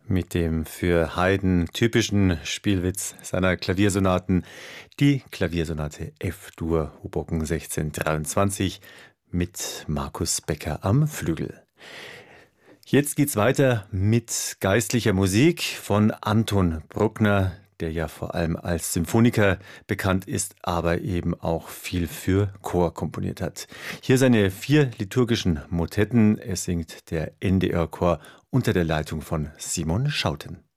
Mit dem für Haydn typischen Spielwitz seiner Klaviersonaten, die Klaviersonate F-Dur, Hoboken 1623 mit Markus Becker am Flügel. Jetzt geht's weiter mit geistlicher Musik von Anton Bruckner, der ja vor allem als Symphoniker bekannt ist, aber eben auch viel für Chor komponiert hat. Hier seine 4 liturgischen Motetten. Es singt der NDR-Chor unter der Leitung von Simon Schouten.